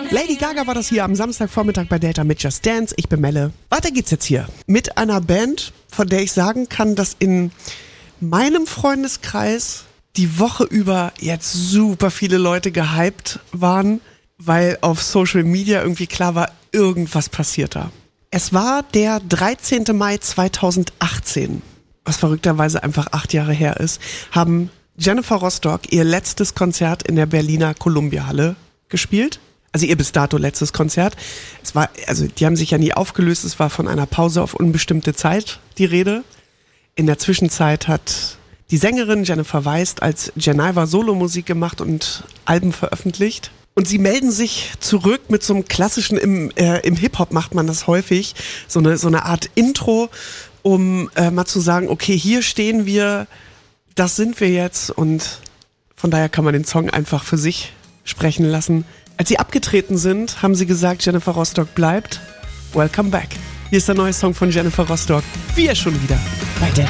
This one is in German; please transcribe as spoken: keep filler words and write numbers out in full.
Lady Gaga war das hier am Samstagvormittag bei Delta mit Just Dance. Ich bin Melle. Weiter geht's jetzt hier mit einer Band, von der ich sagen kann, dass in meinem Freundeskreis die Woche über jetzt super viele Leute gehypt waren, weil auf Social Media irgendwie klar war, irgendwas passiert da. Es war der dreizehnten Mai zweitausendachtzehn, was verrückterweise einfach acht Jahre her ist, haben Jennifer Rostock ihr letztes Konzert in der Berliner Columbia-Halle gespielt. Also ihr bis dato letztes Konzert. Es war, also die haben sich ja nie aufgelöst, es war von einer Pause auf unbestimmte Zeit die Rede. In der Zwischenzeit hat die Sängerin Jennifer Weist als Geneva Solomusik gemacht und Alben veröffentlicht. Und sie melden sich zurück mit so einem klassischen, im, äh, im Hip-Hop macht man das häufig, so eine, so eine Art Intro, um äh, mal zu sagen, okay, hier stehen wir, das sind wir jetzt, und von daher kann man den Song einfach für sich sprechen lassen. Als sie abgetreten sind, haben sie gesagt, Jennifer Rostock bleibt. Welcome back. Hier ist der neue Song von Jennifer Rostock. Wir schon wieder bei der